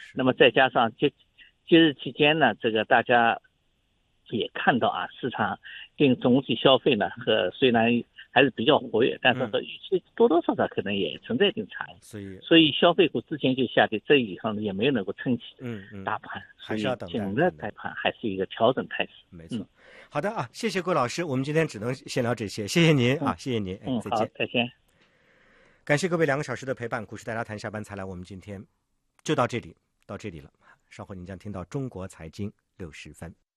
那么再加上节日期间呢，这个大家也看到啊，市场总体消费呢和虽然还是比较活跃，但是和预期多多少少可能也存在一定差异。所以消费股之前就下跌，这以后呢也没有能够撑起大盘， 还是要等待。 整个大盘还是一个调整态势。 没错。好的啊，谢谢郭老师，我们今天只能先聊这些，谢谢您啊，谢谢您，再见， 再见。 感谢各位2个小时的陪伴，股市大家谈下班才来，我们今天就到这里了。稍后您将听到中国财经60分。